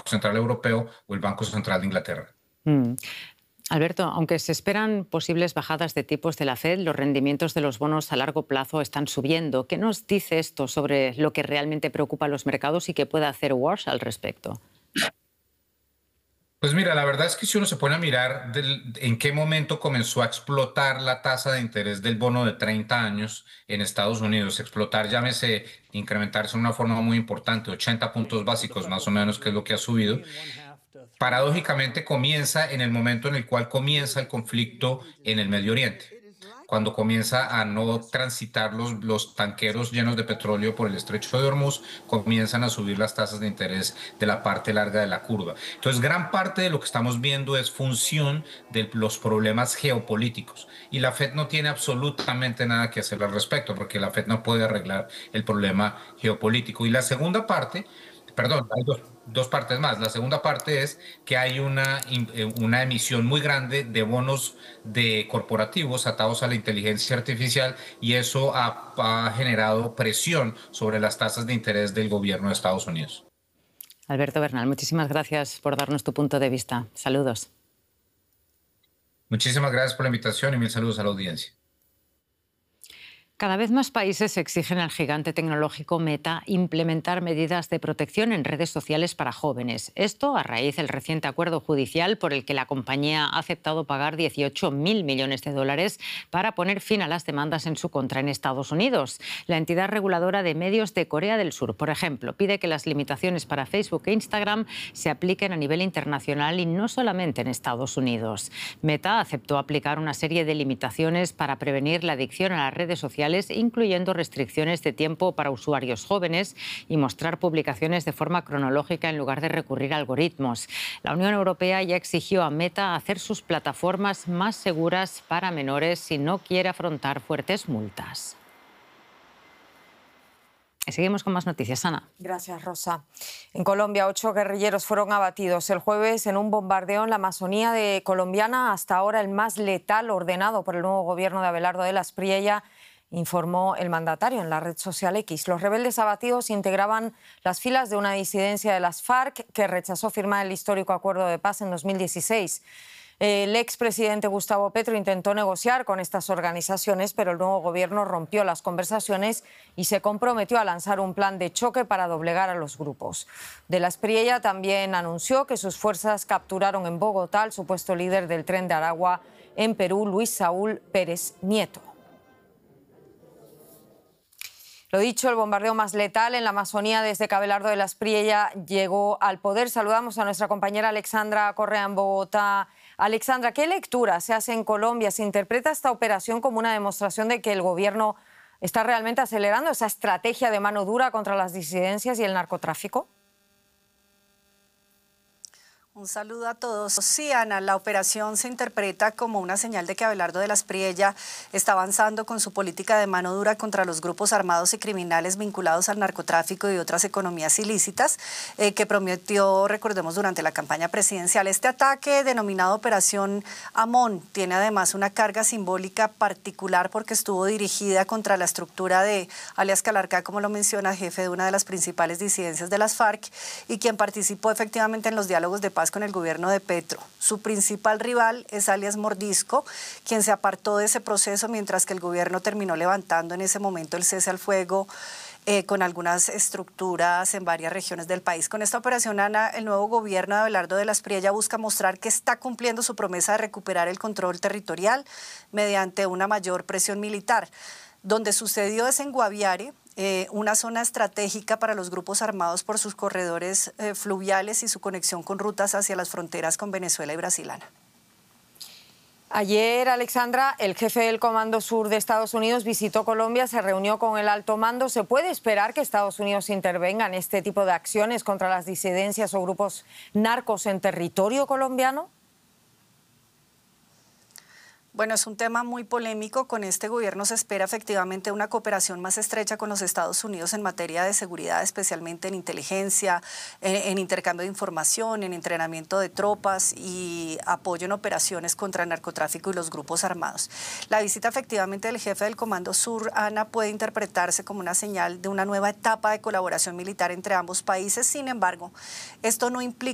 Central Europeo o el Banco Central de Inglaterra. Alberto, aunque se esperan posibles bajadas de tipos de la Fed, los rendimientos de los bonos a largo plazo están subiendo. ¿Qué nos dice esto sobre lo que realmente preocupa a los mercados y qué puede hacer Walsh al respecto? Pues mira, la verdad es que si uno se pone a mirar en qué momento comenzó a explotar la tasa de interés del bono de 30 años en Estados Unidos, explotar, llámese, incrementarse de una forma muy importante, 80 puntos básicos más o menos, que es lo que ha subido, paradójicamente comienza en el momento en el cual comienza el conflicto en el Medio Oriente, cuando comienza a no transitar los tanqueros llenos de petróleo por el estrecho de Hormuz, comienzan a subir las tasas de interés de la parte larga de la curva. Entonces, gran parte de lo que estamos viendo es función de los problemas geopolíticos y la Fed no tiene absolutamente nada que hacer al respecto, porque la Fed no puede arreglar el problema geopolítico. Y la segunda parte, perdón, hay dos partes más. La segunda parte es que hay una emisión muy grande de bonos de corporativos atados a la inteligencia artificial y eso ha generado presión sobre las tasas de interés del gobierno de Estados Unidos. Alberto Bernal, muchísimas gracias por darnos tu punto de vista. Saludos. Muchísimas gracias por la invitación y mil saludos a la audiencia. Cada vez más países exigen al gigante tecnológico Meta implementar medidas de protección en redes sociales para jóvenes. Esto a raíz del reciente acuerdo judicial por el que la compañía ha aceptado pagar 18.000 millones de dólares para poner fin a las demandas en su contra en Estados Unidos. La entidad reguladora de medios de Corea del Sur, por ejemplo, pide que las limitaciones para Facebook e Instagram se apliquen a nivel internacional y no solamente en Estados Unidos. Meta aceptó aplicar una serie de limitaciones para prevenir la adicción a las redes sociales, incluyendo restricciones de tiempo para usuarios jóvenes y mostrar publicaciones de forma cronológica en lugar de recurrir a algoritmos. La Unión Europea ya exigió a Meta hacer sus plataformas más seguras para menores si no quiere afrontar fuertes multas. Y seguimos con más noticias, Ana. Gracias, Rosa. En Colombia, 8 guerrilleros fueron abatidos el jueves en un bombardeo en la Amazonía colombiana, hasta ahora el más letal ordenado por el nuevo gobierno de Abelardo de la Espriella, informó el mandatario en la red social X. Los rebeldes abatidos integraban las filas de una disidencia de las FARC que rechazó firmar el histórico acuerdo de paz en 2016. El expresidente Gustavo Petro intentó negociar con estas organizaciones, pero el nuevo gobierno rompió las conversaciones y se comprometió a lanzar un plan de choque para doblegar a los grupos. De la Espriella también anunció que sus fuerzas capturaron en Bogotá al supuesto líder del Tren de Aragua en Perú, Luis Saúl Pérez Nieto. Lo dicho, el bombardeo más letal en la Amazonía desde que Abelardo de la Espriella llegó al poder. Saludamos a nuestra compañera Alexandra Correa en Bogotá. Alexandra, ¿qué lectura se hace en Colombia? ¿Se interpreta esta operación como una demostración de que el gobierno está realmente acelerando esa estrategia de mano dura contra las disidencias y el narcotráfico? Un saludo a todos. Sí, Ana, la operación se interpreta como una señal de que Abelardo de la Espriella está avanzando con su política de mano dura contra los grupos armados y criminales vinculados al narcotráfico y otras economías ilícitas que prometió, recordemos, durante la campaña presidencial. Este ataque, denominado Operación Amón, tiene además una carga simbólica particular porque estuvo dirigida contra la estructura de alias Calarcá, como lo menciona, jefe de una de las principales disidencias de las FARC y quien participó efectivamente en los diálogos de paz con el gobierno de Petro. Su principal rival es alias Mordisco, quien se apartó de ese proceso mientras que el gobierno terminó levantando en ese momento el cese al fuego con algunas estructuras en varias regiones del país. Con esta operación, Ana, el nuevo gobierno de Abelardo de la Espriella busca mostrar que está cumpliendo su promesa de recuperar el control territorial mediante una mayor presión militar. Donde sucedió es en Guaviare, una zona estratégica para los grupos armados por sus corredores fluviales y su conexión con rutas hacia las fronteras con Venezuela y Brasil. Ayer, Alexandra, el jefe del Comando Sur de Estados Unidos visitó Colombia, se reunió con el alto mando. ¿Se puede esperar que Estados Unidos intervenga en este tipo de acciones contra las disidencias o grupos narcos en territorio colombiano? Bueno, es un tema muy polémico. Con este gobierno se espera efectivamente una cooperación más estrecha con los Estados Unidos en materia de seguridad, especialmente en inteligencia, en intercambio de información, en entrenamiento de tropas y apoyo en operaciones contra el narcotráfico y los grupos armados. La visita efectivamente del jefe del Comando Sur, Ana, puede interpretarse como una señal de una nueva etapa de colaboración militar entre ambos países. Sin embargo, esto no implica